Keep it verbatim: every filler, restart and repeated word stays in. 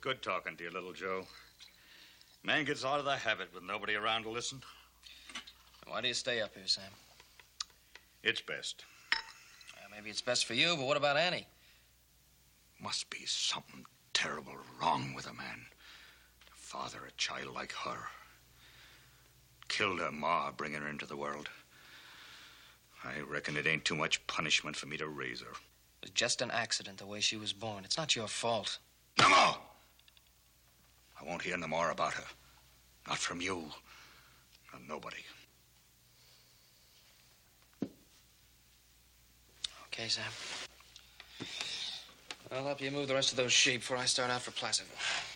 good talking to you, little Joe. Man gets out of the habit with nobody around to listen. Why do you stay up here, Sam? It's best. Well, maybe it's best for you, but what about Annie? Must be something terrible wrong with a man. To father a child like her. Killed her ma, bringing her into the world. I reckon it ain't too much punishment for me to raise her. It was just an accident the way she was born. It's not your fault. No more! I won't hear no more about her. Not from you. Not nobody. Okay, Sam. I'll help you move the rest of those sheep before I start out for Placerville.